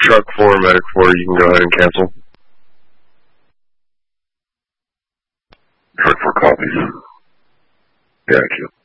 Truck 4, Medic 4, you can go ahead and cancel. Truck 4 copies. Thank you.